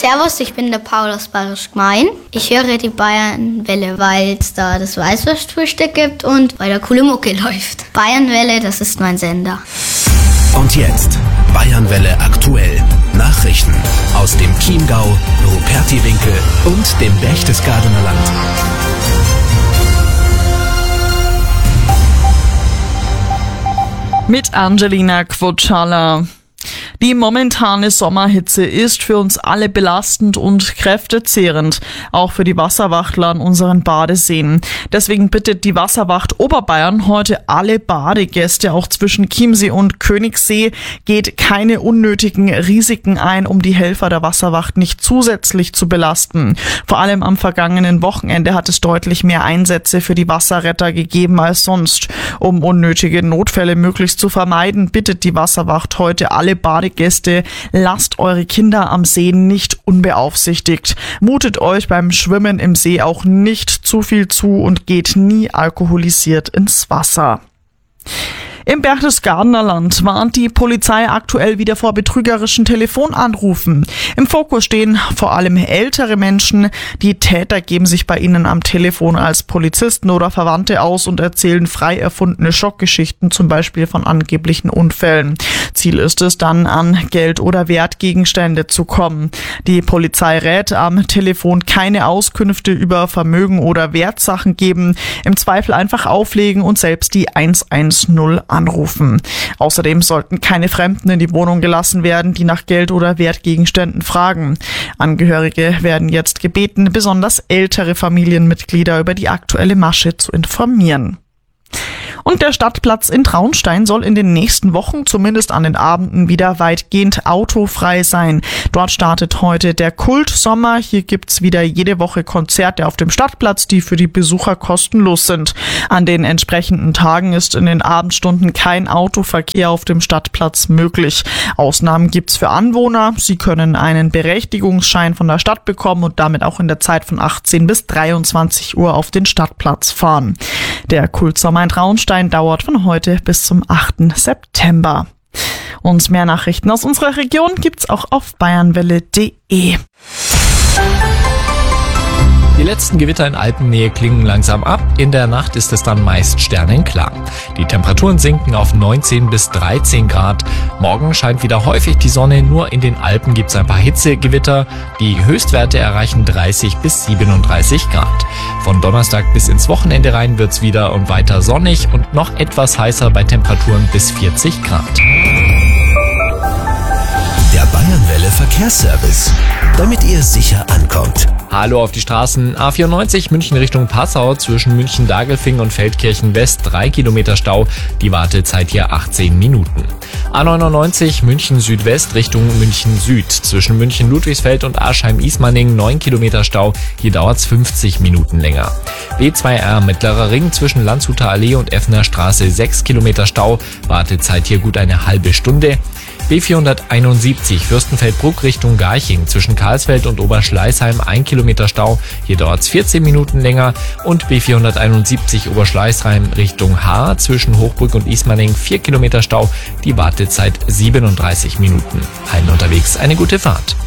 Servus, ich bin der Paul aus Bayerisch Gmein. Ich höre die Bayernwelle, weil es da das Weißwurstfrühstück gibt und weil da coole Mucke läuft. Bayernwelle, das ist mein Sender. Und jetzt Bayernwelle aktuell. Nachrichten aus dem Chiemgau, Rupertiwinkel und dem Berchtesgadener Land. Mit Angelina Quotschala. Die momentane Sommerhitze ist für uns alle belastend und kräftezehrend, auch für die Wasserwachtler an unseren Badeseen. Deswegen bittet die Wasserwacht Oberbayern heute alle Badegäste, auch zwischen Chiemsee und Königssee, geht keine unnötigen Risiken ein, um die Helfer der Wasserwacht nicht zusätzlich zu belasten. Vor allem am vergangenen Wochenende hat es deutlich mehr Einsätze für die Wasserretter gegeben als sonst. Um unnötige Notfälle möglichst zu vermeiden, bittet die Wasserwacht heute alle Badegäste, lasst eure Kinder am See nicht unbeaufsichtigt. Mutet euch beim Schwimmen im See auch nicht zu viel zu und geht nie alkoholisiert ins Wasser. Im Berchtesgadener Land warnt die Polizei aktuell wieder vor betrügerischen Telefonanrufen. Im Fokus stehen vor allem ältere Menschen. Die Täter geben sich bei ihnen am Telefon als Polizisten oder Verwandte aus und erzählen frei erfundene Schockgeschichten, zum Beispiel von angeblichen Unfällen. Ziel ist es dann, an Geld- oder Wertgegenstände zu kommen. Die Polizei rät, am Telefon keine Auskünfte über Vermögen oder Wertsachen geben. Im Zweifel einfach auflegen und selbst die 110 anrufen. Außerdem sollten keine Fremden in die Wohnung gelassen werden, die nach Geld- oder Wertgegenständen fragen. Angehörige werden jetzt gebeten, besonders ältere Familienmitglieder über die aktuelle Masche zu informieren. Und der Stadtplatz in Traunstein soll in den nächsten Wochen, zumindest an den Abenden, wieder weitgehend autofrei sein. Dort startet heute der Kultsommer. Hier gibt's wieder jede Woche Konzerte auf dem Stadtplatz, die für die Besucher kostenlos sind. An den entsprechenden Tagen ist in den Abendstunden kein Autoverkehr auf dem Stadtplatz möglich. Ausnahmen gibt's für Anwohner. Sie können einen Berechtigungsschein von der Stadt bekommen und damit auch in der Zeit von 18 bis 23 Uhr auf den Stadtplatz fahren. Der Kultsommer in Traunstein dauert von heute bis zum 8. September. Und mehr Nachrichten aus unserer Region gibt's auch auf bayernwelle.de. Die letzten Gewitter in Alpennähe klingen langsam ab. In der Nacht ist es dann meist sternenklar. Die Temperaturen sinken auf 19 bis 13 Grad. Morgen scheint wieder häufig die Sonne. Nur in den Alpen gibt es ein paar Hitzegewitter. Die Höchstwerte erreichen 30 bis 37 Grad. Von Donnerstag bis ins Wochenende rein wird's wieder und weiter sonnig und noch etwas heißer bei Temperaturen bis 40 Grad. Der Bayernwelle Verkehrsservice, damit ihr sicher ankommt. Hallo auf die Straßen. A94 München Richtung Passau zwischen München-Dagelfing und Feldkirchen West 3 Kilometer Stau. Die Wartezeit hier 18 Minuten. A99 München Südwest Richtung München Süd zwischen München Ludwigsfeld und Aschheim-Ismaning 9 Kilometer Stau. Hier dauert's 50 Minuten länger. B2R Mittlerer Ring zwischen Landshuter Allee und Effner Straße 6 Kilometer Stau. Wartezeit hier gut eine halbe Stunde. B471 Fürstenfeldbruck Richtung Garching zwischen Karlsfeld und Oberschleißheim 1 Kilometer Stau, hier dauert's 14 Minuten länger und B471 Oberschleißheim Richtung Haar zwischen Hochbrück und Ismaning 4 Kilometer Stau, die Wartezeit 37 Minuten. Allen unterwegs eine gute Fahrt.